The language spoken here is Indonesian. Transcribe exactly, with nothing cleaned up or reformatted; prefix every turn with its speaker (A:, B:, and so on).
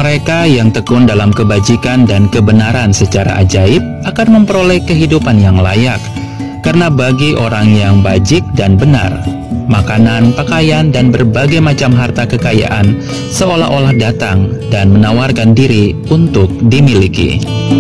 A: Mereka yang tekun dalam kebajikan dan kebenaran secara ajaib akan memperoleh kehidupan yang layak. Karena bagi orang yang bajik dan benar, makanan, pakaian, dan berbagai macam harta kekayaan seolah-olah datang dan menawarkan diri untuk dimiliki.